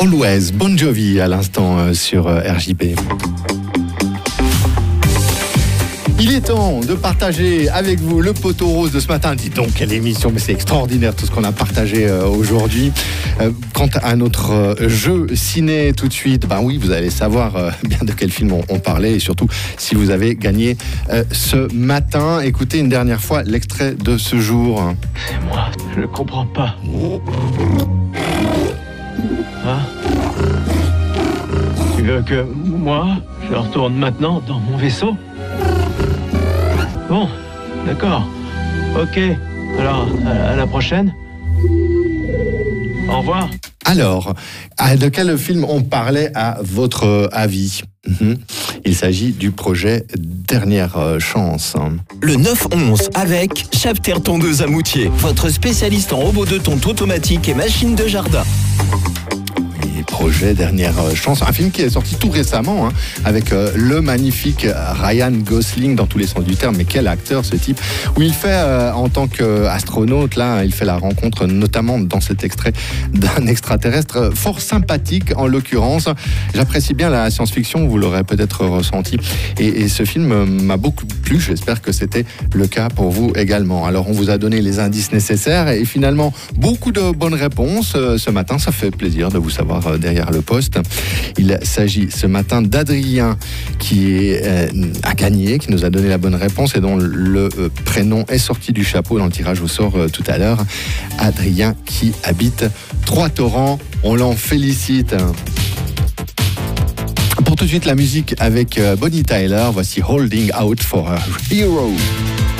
Always, Bon Jovi à l'instant sur RJP. Il est temps de partager avec vous le poteau rose de ce matin. Dites donc, quelle émission, mais c'est extraordinaire tout ce qu'on a partagé aujourd'hui. Quant à notre jeu ciné tout de suite, ben oui, vous allez savoir bien de quel film on parlait et surtout si vous avez gagné ce matin. Écoutez une dernière fois l'extrait de ce jour. C'est moi, je ne comprends pas. Hein? Tu veux que moi, je retourne maintenant dans mon vaisseau? Bon, d'accord. Ok, alors à la prochaine. Au revoir. Alors, de quel film on parlait à votre avis? Il s'agit du projet Dernière Chance. Le 9-11 avec Chapter Tondeuse à Moutier, votre spécialiste en robots de tonte automatique et machines de jardin. Projet Dernière Chance, un film qui est sorti tout récemment avec le magnifique Ryan Gosling dans tous les sens du terme. Mais quel acteur ce type, où il fait en tant qu'astronaute, là il fait la rencontre notamment dans cet extrait d'un extraterrestre fort sympathique en l'occurrence. J'apprécie bien la science-fiction, vous l'aurez peut-être ressenti, et ce film m'a beaucoup plu. J'espère que c'était le cas pour vous également. Alors on vous a donné les indices nécessaires et finalement beaucoup de bonnes réponses ce matin. Ça fait plaisir de vous savoir derrière le poste. Il s'agit ce matin d'Adrien qui a gagné, qui nous a donné la bonne réponse et dont le prénom est sorti du chapeau dans le tirage au sort tout à l'heure. Adrien qui habite Trois-Torrents. On l'en félicite. Pour tout de suite la musique avec Bonnie Tyler, voici Holding Out for a Hero.